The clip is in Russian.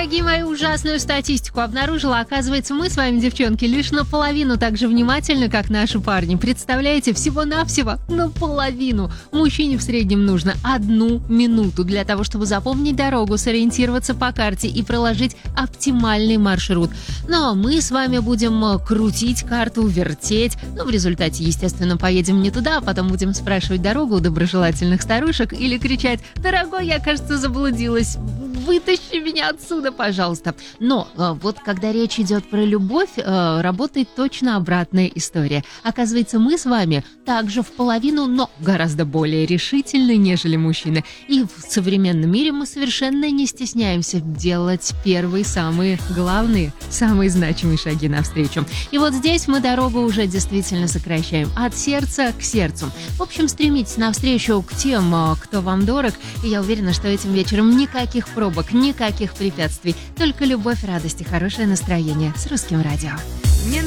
дорогие мои, ужасную статистику обнаружила. Оказывается, мы с вами, девчонки, лишь наполовину так же внимательны, как наши парни. Представляете, всего-навсего наполовину. Мужчине в среднем нужно 1 минуту для того, чтобы запомнить дорогу, сориентироваться по карте и проложить оптимальный маршрут. Ну а мы с вами будем крутить карту, вертеть. Ну, в результате, естественно, поедем не туда, а потом будем спрашивать дорогу у доброжелательных старушек или кричать: «Дорогой, я, кажется, заблудилась. Вытащи меня отсюда, пожалуйста». Но вот когда речь идет про любовь, работает точно обратная история. Оказывается, мы с вами также в половину, но гораздо более решительны, нежели мужчины. И в современном мире мы совершенно не стесняемся делать первые, самые главные, самые значимые шаги навстречу. И вот здесь мы дорогу уже действительно сокращаем от сердца к сердцу. В общем, стремитесь навстречу к тем, кто вам дорог, и я уверена, что этим вечером никаких пробок, никаких препятствий, только любовь, радость и хорошее настроение с Русским радио. Не